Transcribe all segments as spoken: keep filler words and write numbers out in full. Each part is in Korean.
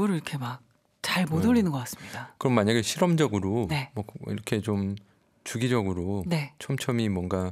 얼굴을 이렇게 막 잘 못 네. 올리는 것 같습니다. 그럼 만약에 실험적으로 네. 뭐 이렇게 좀 주기적으로 네. 촘촘히 뭔가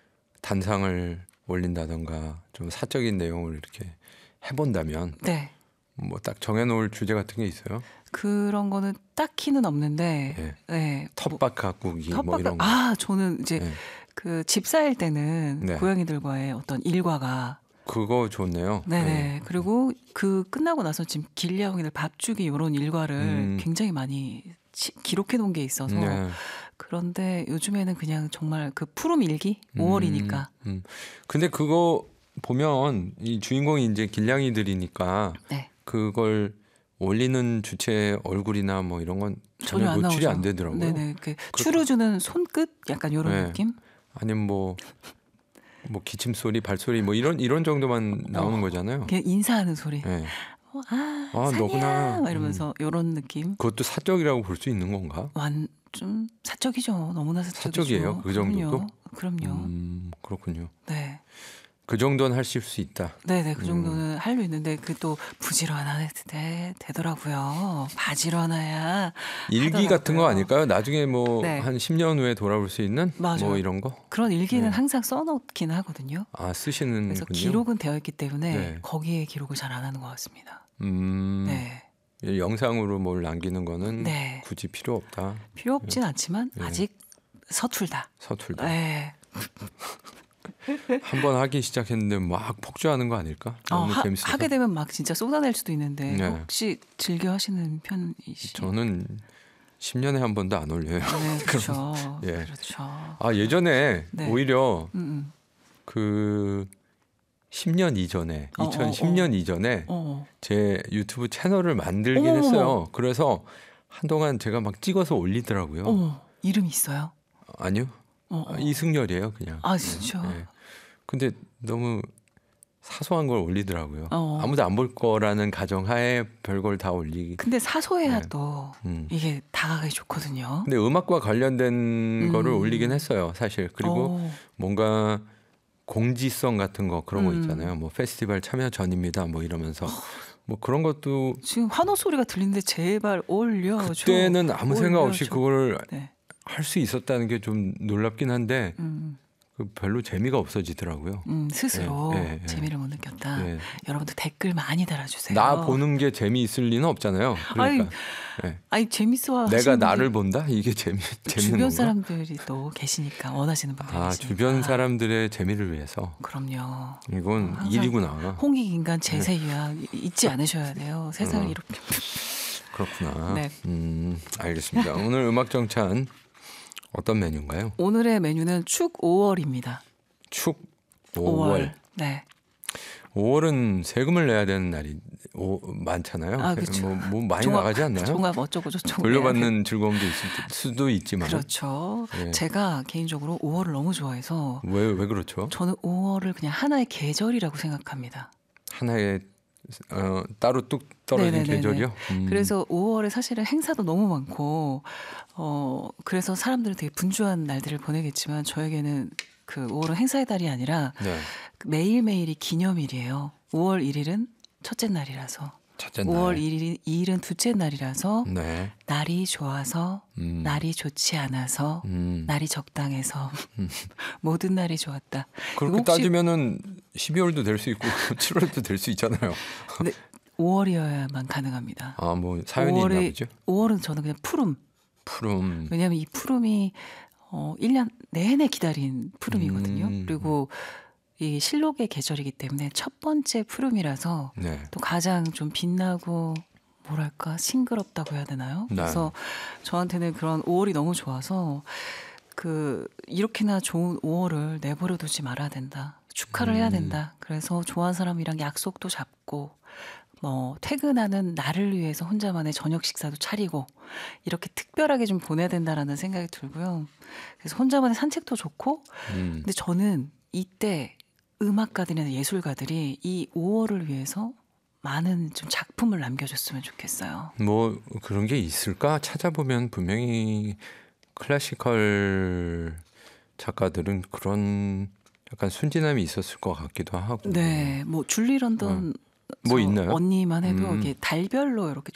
단상을 올린다던가 좀 사적인 내용을 이렇게 해본다면 네. 뭐 딱 정해놓을 주제 같은 게 있어요? 그런 거는 딱히는 없는데, 예. 네. 텃밭 가꾸기 뭐 텃밭, 이런 거. 아, 저는 이제 예. 그 집사일 때는 네. 고양이들과의 어떤 일과가 그거 좋네요. 네네. 예. 그리고 그 끝나고 나서 지금 길냥이들 밥 주기 이런 일과를 음. 굉장히 많이 치- 기록해 놓은 게 있어서 네. 그런데 요즘에는 그냥 정말 그 푸름 일기 오월이니까 음, 음. 근데 그거 보면 이 주인공이 이제 길냥이들이니까 네. 그걸 올리는 주체의 얼굴이나 뭐 이런 건 전혀, 전혀 안 노출이 나오죠. 안 되더라고요. 네네. 그 추루 주는 손끝 약간 이런 네. 느낌. 아니면 뭐, 뭐 기침 소리, 발소리 뭐 이런 이런 정도만 나오는 어, 거잖아요. 그냥 인사하는 소리. 네. 어, 아, 아, 산이야 너구나. 막 이러면서 이런 느낌. 그것도 사적이라고 볼 수 있는 건가? 완 좀 사적이죠. 너무나 사적이죠. 사적이에요? 그 정도도? 그럼요. 그럼요. 음, 그렇군요. 네. 그 정도는 하실 수 있다. 네네 그 음. 정도는 할 수 있는데 그 또 부지런하게 되, 되더라고요. 바지런해야 일기 하더라고요. 같은 거 아닐까요? 나중에 뭐 네. 한 십 년 후에 돌아볼 수 있는 맞아요. 뭐 이런 거? 그런 일기는 네. 항상 써놓긴 하거든요. 아, 그래서 쓰시는군요. 기록은 되어 있기 때문에 네. 거기에 기록을 잘 안 하는 것 같습니다. 음, 네. 영상으로 뭘 남기는 거는 네. 굳이 필요 없다. 필요 없진 않지만 네. 아직 서툴다. 서툴다. 네. 한 번 하기 시작했는데 막 폭주하는 거 아닐까? 어, 너무 하, 재밌어서. 하게 되면 막 진짜 쏟아낼 수도 있는데 네. 혹시 즐겨 하시는 편이시? 저는 십 년에 한 번도 안 올려요. 네, 그렇죠. 예. 그렇죠. 아, 예전에 네. 오히려 음, 음. 그 십 년 이전에 어, 어, 이천십 년 어. 이전에 어. 제 유튜브 채널을 만들긴 어머머머. 했어요. 그래서 한동안 제가 막 찍어서 올리더라고요. 어머, 이름이 있어요? 아니요. 어, 어. 이승열이에요, 그냥. 아, 진짜? 예. 근데 너무 사소한 걸 올리더라고요. 어. 아무도 안 볼 거라는 가정하에 별걸 다 올리기. 근데 사소해야 네. 또 음. 이게 다가가기 좋거든요. 근데 음악과 관련된 음. 거를 올리긴 했어요, 사실. 그리고 어. 뭔가 공지성 같은 거 그런 거 음. 있잖아요. 뭐 페스티벌 참여 전입니다. 뭐 이러면서 뭐 그런 것도 지금 환호 소리가 들리는데 제발 올려줘. 그때는 아무 생각 없이 올려줘. 그걸 네. 할 수 있었다는 게 좀 놀랍긴 한데 음, 그 별로 재미가 없어지더라고요. 음, 스스로 예, 예, 예. 재미를 못 느꼈다. 예. 여러분들 댓글 많이 달아주세요. 나 보는 게 재미있을 리는 없잖아요. 그러니까 예. 아니 재밌어 내가 하시는 나를 분들, 본다? 이게 재미 재밌는 주변 건가? 사람들이 또 계시니까 원하시는 분들 아, 계시니까. 주변 사람들의 재미를 위해서 그럼요. 이건 항상 일이구나. 홍익인간 제세유야 잊지 않으셔야 돼요. 세상을 어. 이렇게. 그렇구나. 네. 음, 알겠습니다. 오늘 음악 정찬 어떤 메뉴인가요? 오늘의 메뉴는 축 오월입니다. 축 오월. 네. 오월은 세금을 내야 되는 날이 오, 많잖아요. 아, 그쵸. 뭐, 뭐 많이 종합- 나가지 않나요? 종합 어쩌고 저쩌고. 돌려받는 즐거움도 있을 수도 있지만 그렇죠. 예. 제가 개인적으로 오월을 너무 좋아해서 왜, 왜 그렇죠? 저는 오월을 그냥 하나의 계절이라고 생각합니다. 하나의 어, 따로 뚝 떨어진 네네네네. 계절이요? 음. 그래서 오월에 사실은 행사도 너무 많고 어 그래서 사람들은 되게 분주한 날들을 보내겠지만 저에게는 그 오월은 행사의 달이 아니라 네. 매일매일이 기념일이에요. 오월 일일은 첫째 날이라서 첫째 날. 오월 일일, 이일은 둘째 날이라서 네. 날이 좋아서 음. 날이 좋지 않아서 음. 날이 적당해서 모든 날이 좋았다. 그렇게 혹시- 따지면은 십이월도 될 수 있고 칠월도 될 수 있잖아요. 근데 오월이어야만 가능합니다. 아, 뭐 사연이 있나 오월이- 보죠? 오월은 저는 그냥 푸름. 푸름. 왜냐하면 이 푸름이 어, 일 년 내내 기다린 푸름이거든요. 음. 그리고 이 실록의 계절이기 때문에 첫 번째 푸름이라서 네. 또 가장 좀 빛나고 뭐랄까 싱그럽다고 해야 되나요? 네. 그래서 저한테는 그런 오월이 너무 좋아서 그 이렇게나 좋은 오월을 내버려 두지 말아야 된다. 축하를 해야 음. 된다. 그래서 좋아하는 사람이랑 약속도 잡고 뭐 퇴근하는 나를 위해서 혼자만의 저녁 식사도 차리고 이렇게 특별하게 좀 보내야 된다라는 생각이 들고요. 그래서 혼자만의 산책도 좋고 음. 근데 저는 이때 음악가들이나 예술가들이 이 오월을 위해서 많은 좀 작품을 남겨줬으면 좋겠어요. 뭐 그런 게 있을까 찾아보면 분명히 클래시컬 작가들은 그런 약간 순진함이 있었을 것 같기도 하고. 네, 뭐 줄리 런던 뭐 저 있나요? 언니만 해도 음. 이게 달별로 이렇게